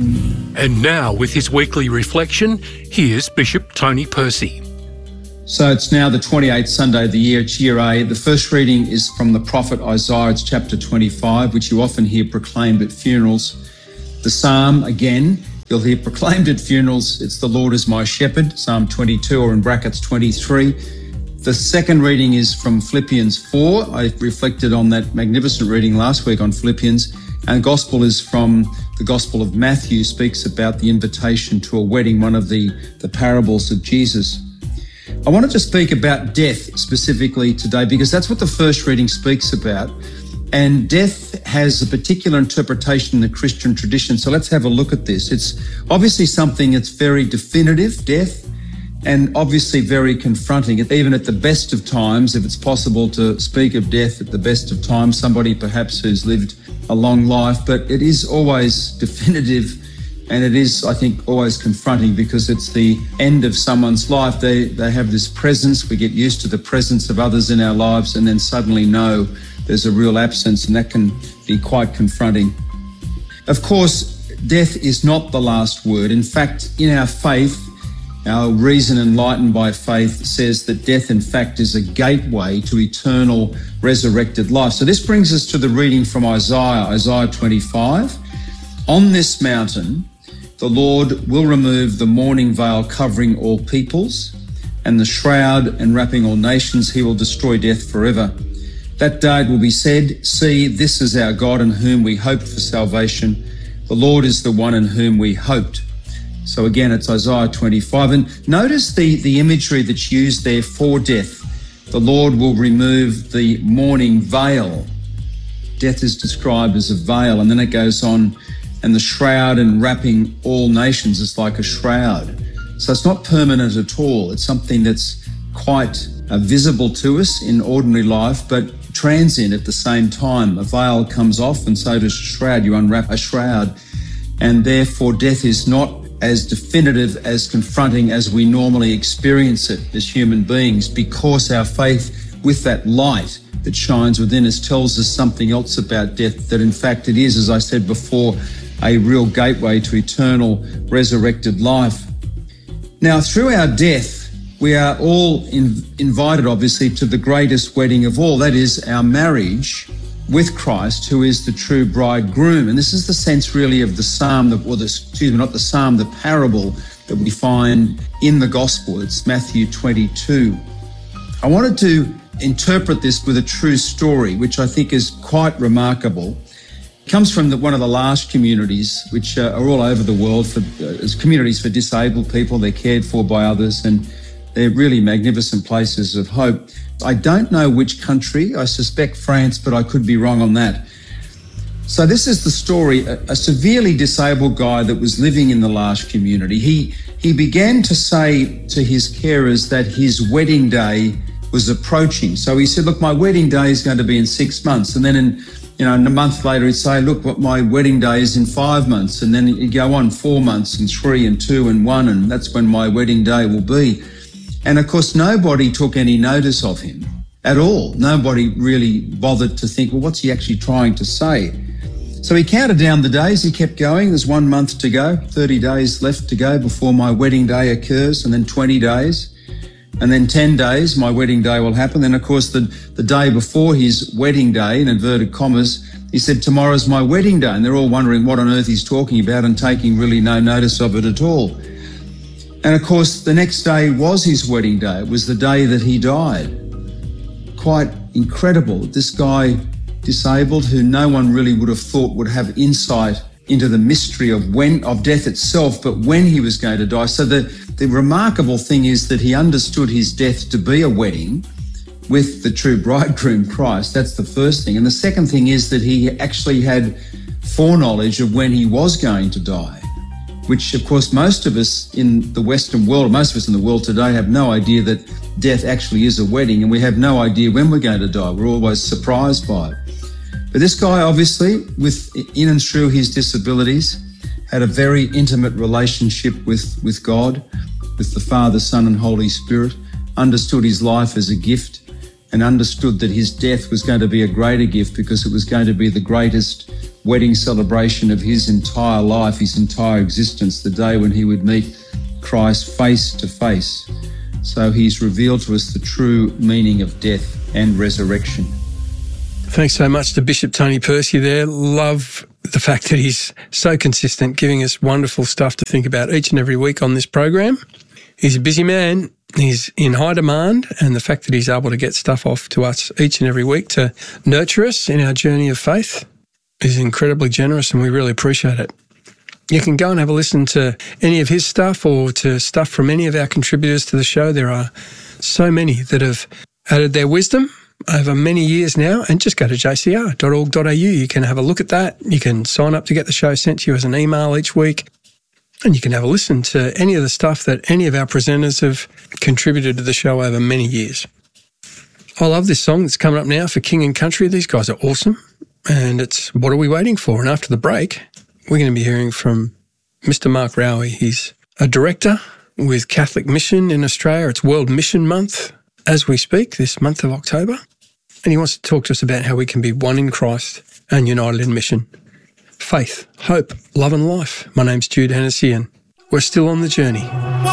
And now, with his weekly reflection, here's Bishop Tony Percy. So it's now the 28th Sunday of the year, it's year A. The first reading is from the prophet Isaiah, it's chapter 25, which you often hear proclaimed at funerals. The psalm, again, you'll hear proclaimed at funerals, it's the Lord is my shepherd, Psalm 22, or in brackets 23. The second reading is from Philippians 4. I reflected on that magnificent reading last week on Philippians. And the gospel is from the Gospel of Matthew, speaks about the invitation to a wedding, one of the parables of Jesus. I wanted to speak about death specifically today because that's what the first reading speaks about. And death has a particular interpretation in the Christian tradition. So let's have a look at this. It's obviously something that's very definitive, death, and obviously very confronting. Even at the best of times, if it's possible to speak of death at the best of times, somebody perhaps who's lived a long life, but it is always definitive and it is, I think, always confronting because it's the end of someone's life. They have this presence. We get used to the presence of others in our lives and then suddenly know there's a real absence, and that can be quite confronting. Of course, death is not the last word. In fact, in our faith, our reason enlightened by faith says that death, in fact, is a gateway to eternal resurrected life. So this brings us to the reading from Isaiah 25. On this mountain, the Lord will remove the mourning veil covering all peoples, and the shroud enwrapping all nations. He will destroy death forever. That day it will be said, see, this is our God in whom we hoped for salvation. The Lord is the one in whom we hoped. So again, it's Isaiah 25. And notice the imagery that's used there for death. The Lord will remove the mourning veil. Death is described as a veil. And then it goes on, and the shroud enwrapping all nations is like a shroud. So it's not permanent at all. It's something that's quite visible to us in ordinary life, but transient at the same time. A veil comes off and so does a shroud. You unwrap a shroud. And therefore death is not as definitive, as confronting as we normally experience it as human beings, because our faith with that light that shines within us tells us something else about death, that in fact it is, as I said before, a real gateway to eternal resurrected life. Now, through our death, we are all invited, obviously, to the greatest wedding of all. That is our marriage with Christ, who is the true bridegroom. And this is the sense really of the psalm, the parable that we find in the gospel. It's Matthew 22. I wanted to interpret this with a true story, which I think is quite remarkable. It comes from one of the large communities, which are all over the world, as communities for disabled people. They're cared for by others, and they're really magnificent places of hope. I don't know which country. I suspect France, but I could be wrong on that. So this is the story. A severely disabled guy that was living in the L'Arche community. He began to say to his carers that his wedding day was approaching. So he said, look, my wedding day is going to be in 6 months. And then in a month later, he'd say, look, what my wedding day is in 5 months. And then he'd go on 4 months and 3 and 2 and 1. And that's when my wedding day will be. And of course, nobody took any notice of him at all. Nobody really bothered to think, well, what's he actually trying to say? So he counted down the days. He kept going. There's 1 month to go, 30 days left to go before my wedding day occurs, and then 20 days, and then 10 days, my wedding day will happen. Then, of course, the day before his wedding day, in inverted commas, he said, tomorrow's my wedding day. And they're all wondering what on earth he's talking about and taking really no notice of it at all. And of course, the next day was his wedding day. It was the day that he died. Quite incredible. This guy, disabled, who no one really would have thought would have insight into the mystery of death itself, but when he was going to die. So the remarkable thing is that he understood his death to be a wedding with the true bridegroom, Christ. That's the first thing. And the second thing is that he actually had foreknowledge of when he was going to die, which, of course, most of us in the Western world, most of us in the world today have no idea that death actually is a wedding, and we have no idea when we're going to die. We're always surprised by it. But this guy, obviously, in and through his disabilities, had a very intimate relationship with God, with the Father, Son, and Holy Spirit, understood his life as a gift, and understood that his death was going to be a greater gift because it was going to be the greatest wedding celebration of his entire life, his entire existence, the day when he would meet Christ face to face. So he's revealed to us the true meaning of death and resurrection. Thanks so much to Bishop Tony Percy there. Love the fact that he's so consistent, giving us wonderful stuff to think about each and every week on this program. He's a busy man. He's in high demand, and the fact that he's able to get stuff off to us each and every week to nurture us in our journey of faith is incredibly generous, and we really appreciate it. You can go and have a listen to any of his stuff or to stuff from any of our contributors to the show. There are so many that have added their wisdom over many years now, and just go to jcr.org.au. You can have a look at that. You can sign up to get the show sent to you as an email each week, and you can have a listen to any of the stuff that any of our presenters have contributed to the show over many years. I love this song that's coming up now for King and Country. These guys are awesome, and it's What Are We Waiting For? And after the break, we're going to be hearing from Mr. Mark Rowie. He's a director with Catholic Mission in Australia. It's World Mission Month as we speak, this month of October. And he wants to talk to us about how we can be one in Christ and united in mission. Faith, hope, love and life. My name's Jude Hennessy, and we're still on the journey.